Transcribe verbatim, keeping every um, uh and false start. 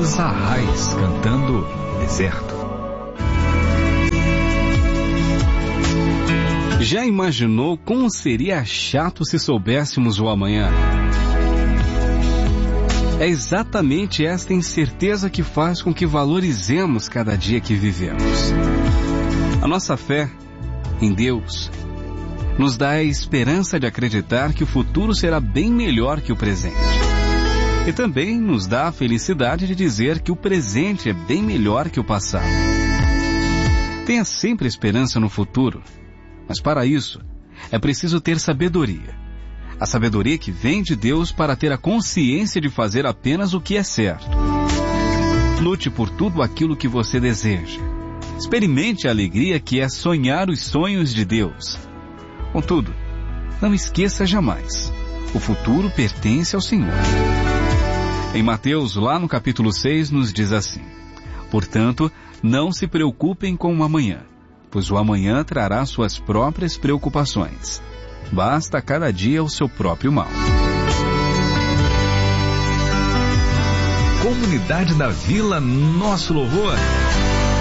Os Arrais cantando Deserto. Já imaginou como seria chato se soubéssemos o amanhã? É exatamente esta incerteza que faz com que valorizemos cada dia que vivemos. A nossa fé em Deus nos dá a esperança de acreditar que o futuro será bem melhor que o presente. E também nos dá a felicidade de dizer que o presente é bem melhor que o passado. Tenha sempre esperança no futuro, mas para isso é preciso ter sabedoria. A sabedoria que vem de Deus para ter a consciência de fazer apenas o que é certo. Lute por tudo aquilo que você deseja. Experimente a alegria que é sonhar os sonhos de Deus. Contudo, não esqueça jamais, o futuro pertence ao Senhor. Em Mateus, lá no capítulo seis, nos diz assim: portanto, não se preocupem com o amanhã, pois o amanhã trará suas próprias preocupações. Basta cada dia o seu próprio mal. Comunidade da Vila Nosso Louvor.